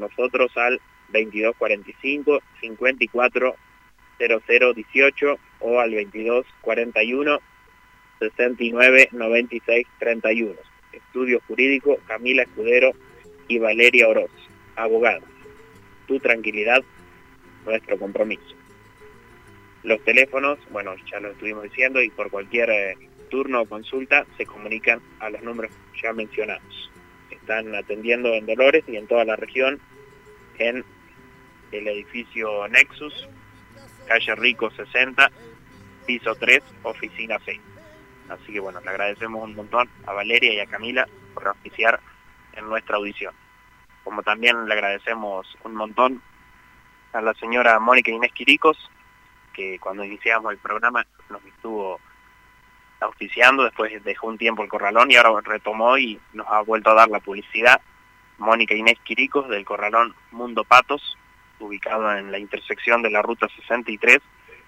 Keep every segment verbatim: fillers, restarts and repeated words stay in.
nosotros al veintidós cuarenta y cinco, cincuenta y cuatro, cero cero dieciocho o al veintidós cuarenta y uno, sesenta y nueve, noventa y seis, treinta y uno. Estudio Jurídico Camila Escudero y Valeria Oroz, abogados. Tu tranquilidad, nuestro compromiso. Los teléfonos, bueno, ya lo estuvimos diciendo, y por cualquier eh, turno o consulta se comunican a los números ya mencionados. Están atendiendo en Dolores y en toda la región en el edificio Nexus, calle Rico sesenta, piso tres, oficina seis. Así que bueno, le agradecemos un montón a Valeria y a Camila por auspiciar en nuestra audición. Como también le agradecemos un montón a la señora Mónica Inés Quiricos, que cuando iniciamos el programa nos estuvo auspiciando, después dejó un tiempo el Corralón y ahora retomó y nos ha vuelto a dar la publicidad. Mónica Inés Quiricos, del Corralón Mundo Patos, ubicado en la intersección de la ruta sesenta y tres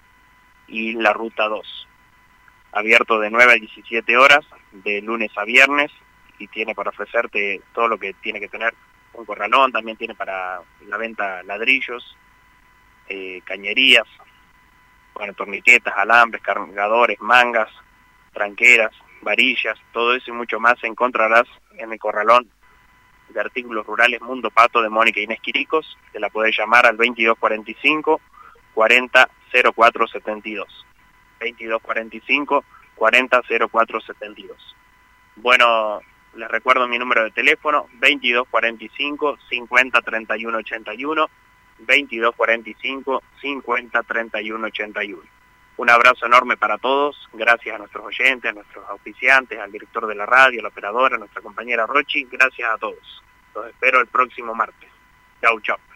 y la ruta dos. Abierto de nueve a diecisiete horas, de lunes a viernes, y tiene para ofrecerte todo lo que tiene que tener un corralón. También tiene para la venta ladrillos, eh, cañerías, bueno, torniquetas, alambres, cargadores, mangas, tranqueras, varillas, todo eso y mucho más encontrarás en el Corralón de Artículos Rurales Mundo Pato de Mónica Inés Quiricos. Te la podés llamar al veintidós cuarenta y cinco, cuarenta, cero cuatro setenta y dos. veintidós cuarenta y cinco, cuarenta, cero cuatro setenta y dos. Bueno, les recuerdo mi número de teléfono, veintidós cuarenta y cinco, cincuenta, treinta y uno ochenta y uno, veintidós cuarenta y cinco, cincuenta, treinta y uno ochenta y uno. Un abrazo enorme para todos, gracias a nuestros oyentes, a nuestros auspiciantes, al director de la radio, a la operadora, a nuestra compañera Rochi, gracias a todos. Los espero el próximo martes. Chau, chau.